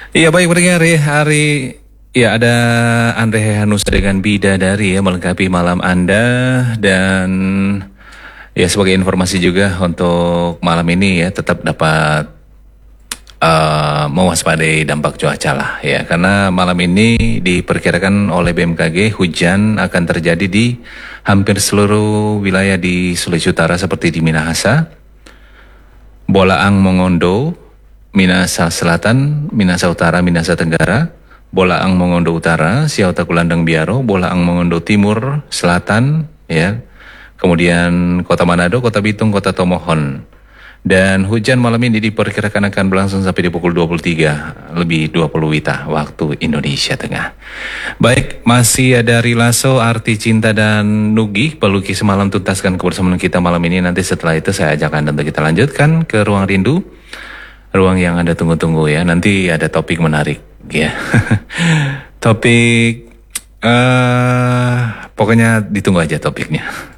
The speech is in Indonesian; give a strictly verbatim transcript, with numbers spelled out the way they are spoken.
Iya baik pendengar ya hari ya ada Andre Hehanusa dengan Bidadari ya melengkapi malam Anda dan ya sebagai informasi juga untuk malam ini ya tetap dapat uh, mewaspadai dampak cuaca lah ya karena malam ini diperkirakan oleh B M K G hujan akan terjadi di hampir seluruh wilayah di Sulawesi Utara seperti di Minahasa, Bolaang Mongondo, Minahasa Selatan, Minahasa Utara, Minahasa Tenggara, Bolaang Mongondo Utara, Siau Tagulandang Biaro, Bolaang Mongondo Timur, Selatan, ya. Kemudian Kota Manado, Kota Bitung, Kota Tomohon. Dan hujan malam ini diperkirakan akan berlangsung sampai di pukul dua puluh tiga lebih dua puluh wita waktu Indonesia Tengah. Baik, masih ada Rilaso, Arti Cinta dan Nugi, pelukis semalam tuntaskan kebersamaan kita malam ini. Nanti setelah itu saya ajak Anda untuk kita lanjutkan ke Ruang Rindu. Ruang yang Anda tunggu-tunggu ya. Nanti ada topik menarik ya. Topik uh, pokoknya ditunggu aja topiknya.